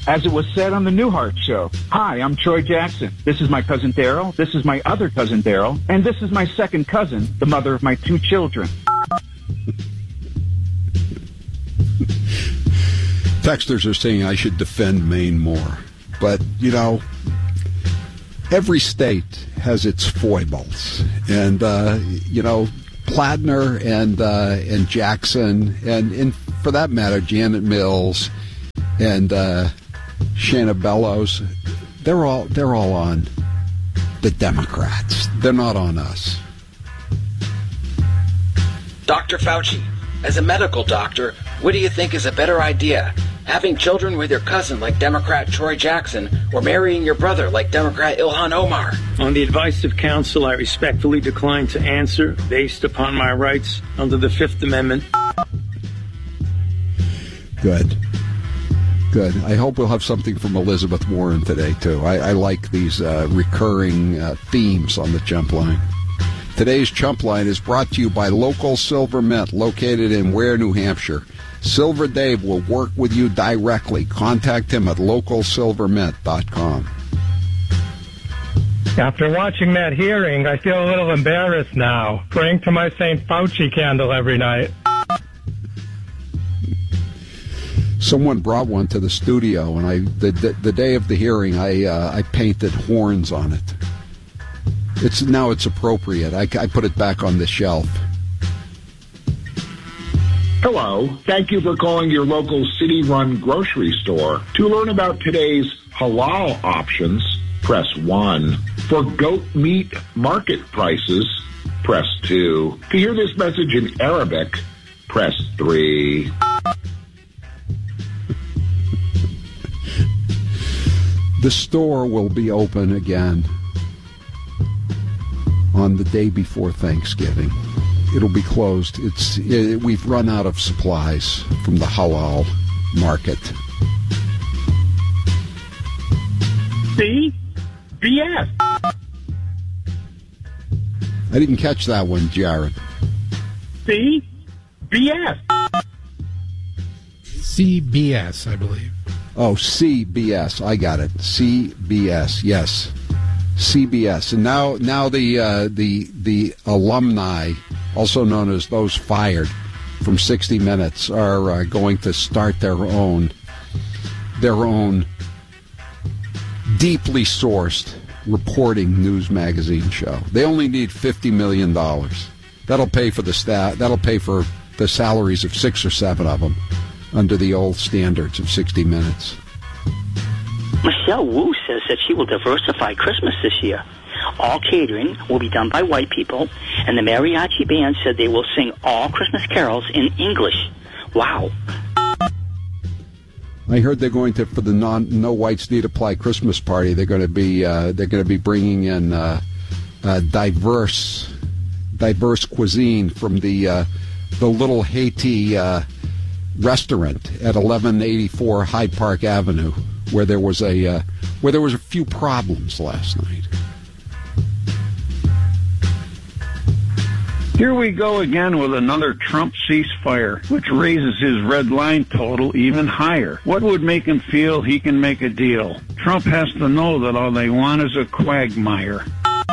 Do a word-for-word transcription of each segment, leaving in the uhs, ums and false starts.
As it was said on the Newhart Show, hi, I'm Troy Jackson. This is my cousin Daryl. This is my other cousin Daryl. And this is my second cousin, the mother of my two children. Texters are saying I should defend Maine more. But, you know, every state has its foibles. And, uh, you know, Platner and uh, and Jackson, and, and for that matter, Janet Mills and uh, Shanna Bellows, they're all they're all on the Democrats. They're not on us. Doctor Fauci, as a medical doctor, what do you think is a better idea? Having children with your cousin like Democrat Troy Jackson, or marrying your brother like Democrat Ilhan Omar? On the advice of counsel, I respectfully decline to answer based upon my rights under the Fifth Amendment. Good. Good. I hope we'll have something from Elizabeth Warren today, too. I, I like these uh, recurring uh, themes on the Chump Line. Today's Chump Line is brought to you by Local Silver Mint, located in Ware, New Hampshire. Silver Dave will work with you directly. Contact him at local silver mint dot com. After watching that hearing, I feel a little embarrassed now, praying to my Saint Fauci candle every night. Someone brought one to the studio, and I the the, the day of the hearing, I uh, I painted horns on it. It's now it's appropriate. I, I put it back on the shelf. Hello. Thank you for calling your local city-run grocery store. To learn about today's halal options, press one. For goat meat market prices, press two. To hear this message in Arabic, press three. The store will be open again on the day before Thanksgiving. It'll be closed. It's it, we've run out of supplies from the halal market. C B S. I didn't catch that one, Jared. C B S. C B S, I believe. Oh, C B S. I got it. C B S. Yes, C B S. And now, now the uh, the the alumni, also known as those fired from sixty minutes, are uh, going to start their own their own deeply sourced reporting news magazine show. They only need fifty million dollars. That'll pay for the staff. That'll pay for the salaries of six or seven of them under the old standards of sixty minutes. Michelle Wu says that she will diversify Christmas this year. All catering will be done by white people, and the mariachi band said they will sing all Christmas carols in English. Wow. I heard they're going to, for the non no whites need apply Christmas party, they're going to be uh, they're going to be bringing in uh, uh, diverse diverse cuisine from the uh, the Little Haiti uh, restaurant at eleven eighty-four Hyde Park Avenue, where there was a uh, where there was a few problems last night. Here we go again with another Trump ceasefire, which raises his red line total even higher. What would make him feel he can make a deal? Trump has to know that all they want is a quagmire.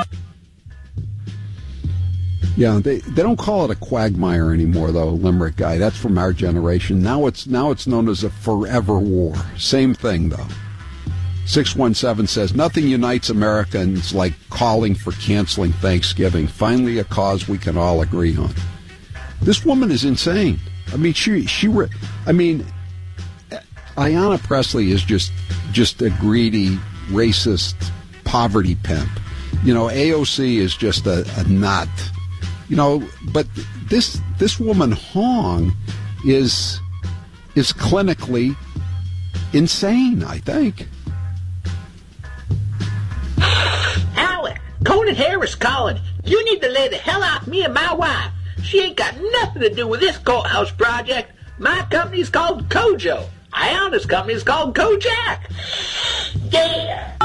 Yeah, they they don't call it a quagmire anymore, though, Limerick guy. That's from our generation. Now it's now it's known as a forever war. Same thing, though. six one seven says, nothing unites Americans like calling for canceling Thanksgiving. Finally, a cause we can all agree on. This woman is insane. I mean, she, she, re- I mean, Ayanna Pressley is just, just a greedy, racist poverty pimp. You know, A O C is just a, a nut. You know, but this, this woman Hong is, is clinically insane, I think. Alec, Conan Harris calling. You need to lay the hell off me and my wife. She ain't got nothing to do with this courthouse project. My company's called Kojo. Ayanna's company's called Kojak. Yeah.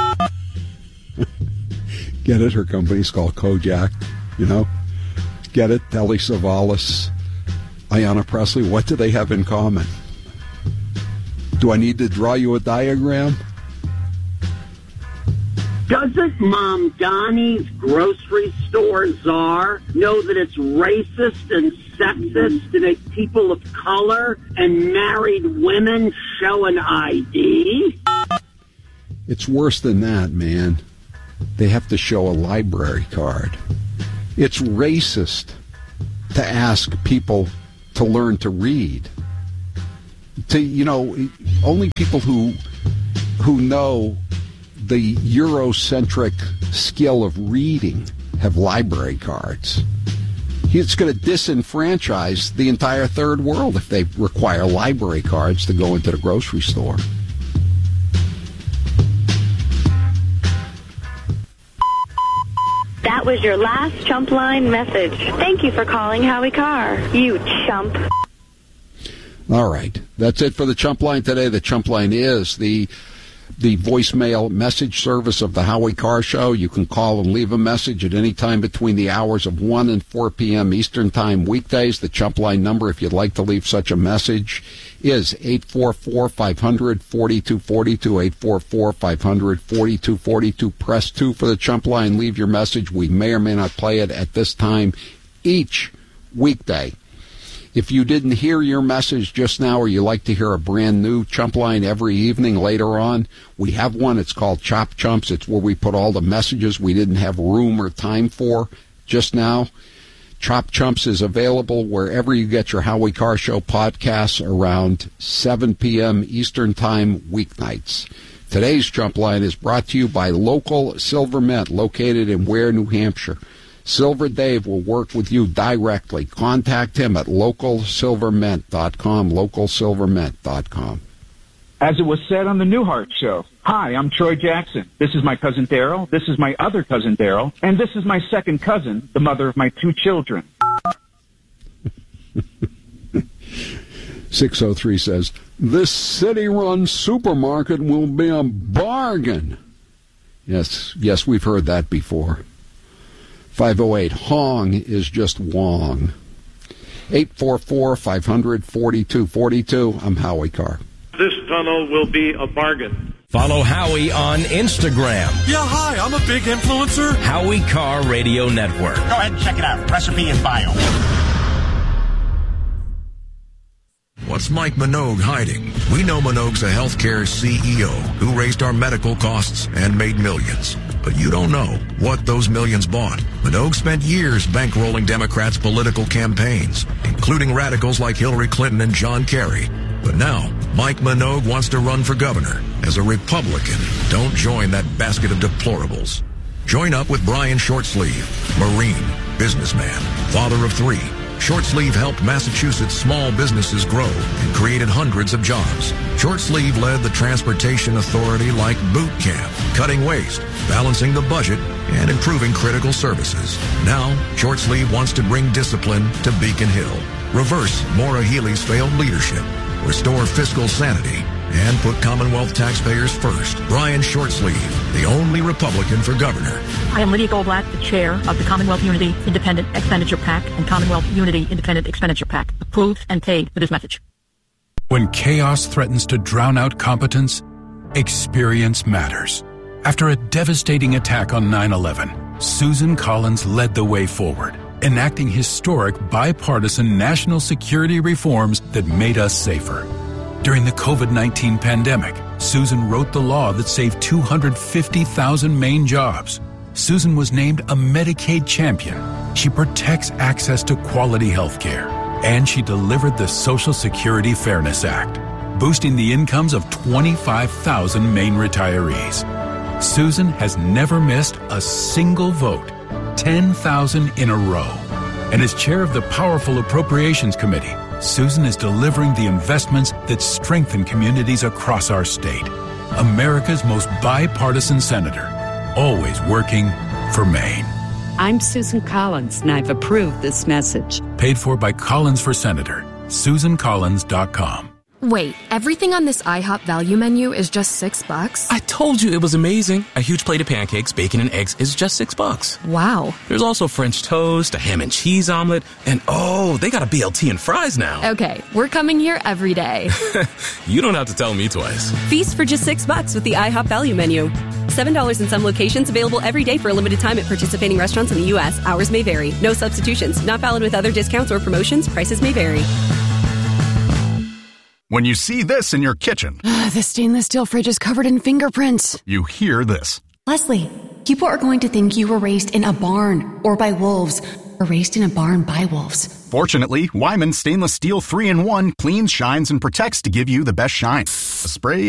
Get it? Her company's called Kojak. You know? Get it? Telly Savalas, Ayanna Pressley. What do they have in common? Do I need to draw you a diagram? Doesn't Mom Donnie's grocery store czar know that it's racist and sexist to make people of color and married women show an I D? It's worse than that, man. They have to show a library card. It's racist to ask people to learn to read. To, you know, only people who who know the Eurocentric skill of reading have library cards. It's going to disenfranchise the entire third world if they require library cards to go into the grocery store. That was your last chump line message. Thank you for calling Howie Carr, you chump. All right. That's it for the Chump Line today. The Chump Line is the the voicemail message service of the Howie Carr Show. You can call and leave a message at any time between the hours of one and four p.m. Eastern Time weekdays. The Chump Line number, if you'd like to leave such a message, is eight four four, five hundred, forty-two forty-two, eight four four, five hundred, forty-two forty-two. Press two for the Chump Line. Leave your message. We may or may not play it at this time each weekday. If you didn't hear your message just now, or you like to hear a brand new Chump Line every evening later on, we have one. It's called Chop Chumps. It's where we put all the messages we didn't have room or time for just now. Chop Chumps is available wherever you get your Howie Carr Show podcasts around seven p.m. Eastern Time weeknights. Today's Chump Line is brought to you by Local Silver Mint, located in Ware, New Hampshire. Silver Dave will work with you directly. Contact him at local silver mint dot com, local silver mint dot com. As it was said on the Newhart Show, hi, I'm Troy Jackson. This is my cousin Daryl. This is my other cousin Daryl. And this is my second cousin, the mother of my two children. six oh three says, this city-run supermarket will be a bargain. Yes, yes, we've heard that before. five oh eight, Hong is just Wong. eight four four, five hundred, forty-two forty-two. I'm Howie Carr. This tunnel will be a bargain. Follow Howie on Instagram. Yeah, hi, I'm a big influencer. Howie Carr Radio Network. Go ahead and check it out. Recipe in bio. What's Mike Minogue hiding? We know Minogue's a healthcare C E O who raised our medical costs and made millions. But you don't know what those millions bought. Minogue spent years bankrolling Democrats' political campaigns, including radicals like Hillary Clinton and John Kerry. But now, Mike Minogue wants to run for governor. As a Republican, don't join that basket of deplorables. Join up with Brian Shortsleeve, Marine, businessman, father of three. Shortsleeve helped Massachusetts small businesses grow and created hundreds of jobs. Shortsleeve led the Transportation Authority like boot camp, cutting waste, balancing the budget, and improving critical services. Now, Shortsleeve wants to bring discipline to Beacon Hill, reverse Maura Healey's failed leadership, restore fiscal sanity, and put Commonwealth taxpayers first. Brian Shortsleeve, the only Republican for governor. I am Lydia Goldblatt, the chair of the Commonwealth Unity Independent Expenditure PAC and Commonwealth Unity Independent Expenditure PAC. Approved and paid for this message. When chaos threatens to drown out competence, experience matters. After a devastating attack on nine eleven, Susan Collins led the way forward, enacting historic bipartisan national security reforms that made us safer. During the covid nineteen pandemic, Susan wrote the law that saved two hundred fifty thousand Maine jobs. Susan was named a Medicaid champion. She protects access to quality health care. And she delivered the Social Security Fairness Act, boosting the incomes of twenty-five thousand Maine retirees. Susan has never missed a single vote, ten thousand in a row. And as chair of the powerful Appropriations Committee, Susan is delivering the investments that strengthen communities across our state. America's most bipartisan senator, always working for Maine. I'm Susan Collins, and I've approved this message. Paid for by Collins for Senator. Susan Collins dot com. Wait, everything on this IHOP value menu is just six bucks? I told you it was amazing. A huge plate of pancakes, bacon, and eggs is just six bucks. Wow. There's also French toast, a ham and cheese omelet, and oh, they got a B L T and fries now. Okay, we're coming here every day. You don't have to tell me twice. Feast for just six bucks with the IHOP value menu. seven dollars in some locations, available every day for a limited time at participating restaurants in the U S. Hours may vary. No substitutions. Not valid with other discounts or promotions. Prices may vary. When you see this in your kitchen, The stainless steel fridge is covered in fingerprints. you hear this. Leslie, people are going to think you were raised in a barn or by wolves, or raised in a barn by wolves. Fortunately, Wyman Stainless Steel three in one cleans, shines, and protects to give you the best shine. A spray